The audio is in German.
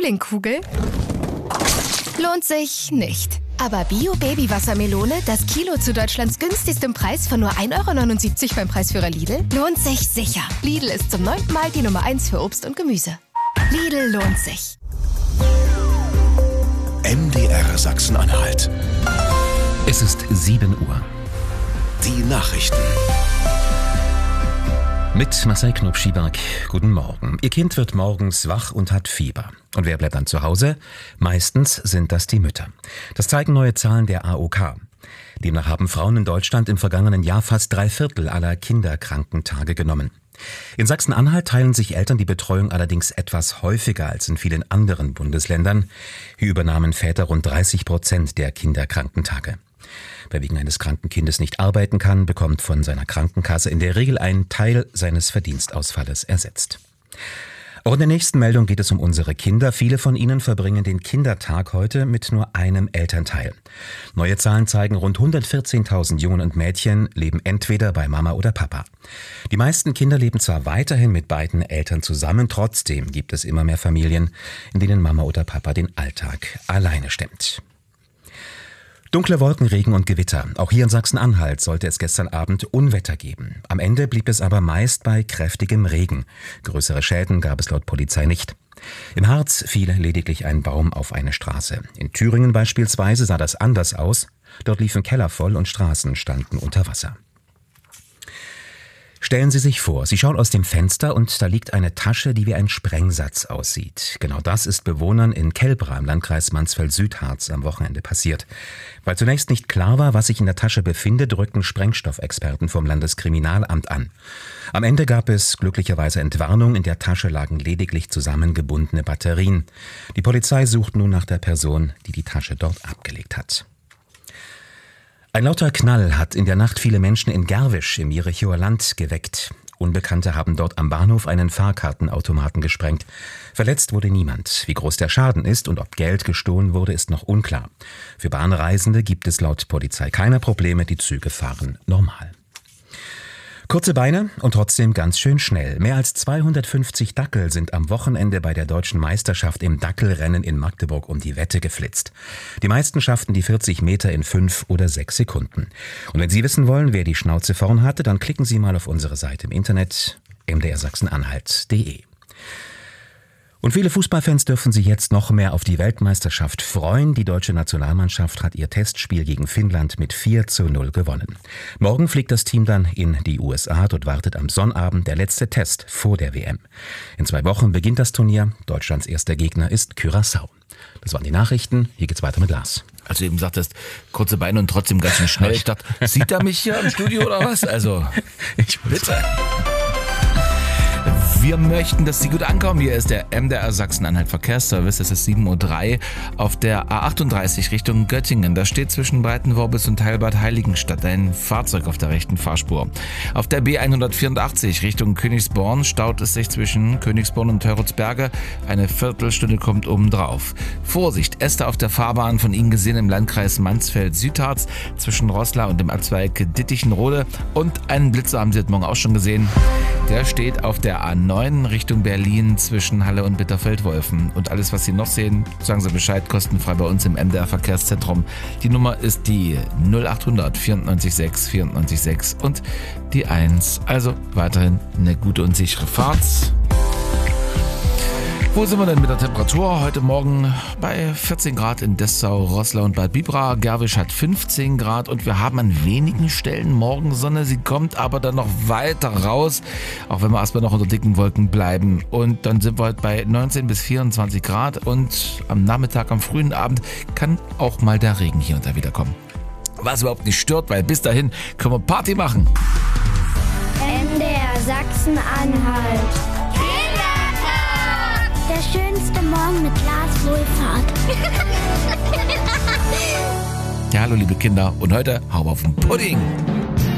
Puddingkugel? Lohnt sich nicht. Aber Bio-Baby-Wassermelone, das Kilo zu Deutschlands günstigstem Preis von nur 1,79 € beim Preisführer Lidl, lohnt sich sicher. Lidl ist zum 9. Mal die Nummer 1 für Obst und Gemüse. Lidl lohnt sich. MDR Sachsen-Anhalt. Es ist 7 Uhr. Die Nachrichten. Mit Marcel Knopf-Schieberg, guten Morgen. Ihr Kind wird morgens wach und hat Fieber. Und wer bleibt dann zu Hause? Meistens sind das die Mütter. Das zeigen neue Zahlen der AOK. Demnach haben Frauen in Deutschland im vergangenen Jahr fast 3/4 aller Kinderkrankentage genommen. In Sachsen-Anhalt teilen sich Eltern die Betreuung allerdings etwas häufiger als in vielen anderen Bundesländern. Hier übernahmen Väter rund 30% der Kinderkrankentage. Wer wegen eines kranken Kindes nicht arbeiten kann, bekommt von seiner Krankenkasse in der Regel einen Teil seines Verdienstausfalles ersetzt. Auch in der nächsten Meldung geht es um unsere Kinder. Viele von ihnen verbringen den Kindertag heute mit nur einem Elternteil. Neue Zahlen zeigen, rund 114.000 Jungen und Mädchen leben entweder bei Mama oder Papa. Die meisten Kinder leben zwar weiterhin mit beiden Eltern zusammen, trotzdem gibt es immer mehr Familien, in denen Mama oder Papa den Alltag alleine stemmt. Dunkle Wolken, Regen und Gewitter. Auch hier in Sachsen-Anhalt sollte es gestern Abend Unwetter geben. Am Ende blieb es aber meist bei kräftigem Regen. Größere Schäden gab es laut Polizei nicht. Im Harz fiel lediglich ein Baum auf eine Straße. In Thüringen beispielsweise sah das anders aus. Dort liefen Keller voll und Straßen standen unter Wasser. Stellen Sie sich vor, Sie schauen aus dem Fenster und da liegt eine Tasche, die wie ein Sprengsatz aussieht. Genau das ist Bewohnern in Kelbra im Landkreis Mansfeld-Südharz am Wochenende passiert. Weil zunächst nicht klar war, was sich in der Tasche befindet, rückten Sprengstoffexperten vom Landeskriminalamt an. Am Ende gab es glücklicherweise Entwarnung. In der Tasche lagen lediglich zusammengebundene Batterien. Die Polizei sucht nun nach der Person, die die Tasche dort abgelegt hat. Ein lauter Knall hat in der Nacht viele Menschen in Gerwisch im Jerichower Land geweckt. Unbekannte haben dort am Bahnhof einen Fahrkartenautomaten gesprengt. Verletzt wurde niemand. Wie groß der Schaden ist und ob Geld gestohlen wurde, ist noch unklar. Für Bahnreisende gibt es laut Polizei keine Probleme, die Züge fahren normal. Kurze Beine und trotzdem ganz schön schnell. Mehr als 250 Dackel sind am Wochenende bei der Deutschen Meisterschaft im Dackelrennen in Magdeburg um die Wette geflitzt. Die meisten schafften die 40 Meter in 5 oder 6 Sekunden. Und wenn Sie wissen wollen, wer die Schnauze vorn hatte, dann klicken Sie mal auf unsere Seite im Internet mdrsachsenanhalt.de. Und viele Fußballfans dürfen sich jetzt noch mehr auf die Weltmeisterschaft freuen. Die deutsche Nationalmannschaft hat ihr Testspiel gegen Finnland mit 4:0 gewonnen. Morgen fliegt das Team dann in die USA. Dort wartet am Sonnabend der letzte Test vor der WM. In 2 Wochen beginnt das Turnier. Deutschlands erster Gegner ist Curaçao. Das waren die Nachrichten. Hier geht's weiter mit Lars. Also eben sagtest, kurze Beine und trotzdem ganz schön schnell. Ich dachte, sieht er mich hier im Studio oder was? Also, bitte. Wir möchten, dass Sie gut ankommen. Hier ist der MDR Sachsen-Anhalt Verkehrsservice. Es ist 7:03 Uhr auf der A38 Richtung Göttingen. Da steht zwischen Breitenworbis und Heilbad Heiligenstadt ein Fahrzeug auf der rechten Fahrspur. Auf der B184 Richtung Königsborn staut es sich zwischen Königsborn und Teuritzberge. Eine Viertelstunde kommt obendrauf. Vorsicht, Äste auf der Fahrbahn, von Ihnen gesehen im Landkreis Mansfeld-Südharz zwischen Roßla und dem Abzweig Dittichenrode. Und einen Blitzer haben Sie heute Morgen auch schon gesehen. Der steht auf der A9 Richtung Berlin zwischen Halle und Bitterfeld-Wolfen. Und alles, was Sie noch sehen, sagen Sie Bescheid, kostenfrei bei uns im MDR Verkehrszentrum. Die Nummer ist die 0800 94 6 94 6 und die 1. Also weiterhin eine gute und sichere Fahrt. Wo sind wir denn mit der Temperatur? Heute Morgen bei 14 Grad in Dessau, Roßla und Bad Bibra. Gerwisch hat 15 Grad und wir haben an wenigen Stellen Morgensonne. Sie kommt aber dann noch weiter raus, auch wenn wir erstmal noch unter dicken Wolken bleiben. Und dann sind wir heute bei 19 bis 24 Grad und am Nachmittag, am frühen Abend kann auch mal der Regen hier und da wieder kommen. Was überhaupt nicht stört, weil bis dahin können wir Party machen. MDR Sachsen-Anhalt. Der schönste Morgen mit Lars Wohlfahrt. Ja, hallo liebe Kinder und heute hau auf den Pudding.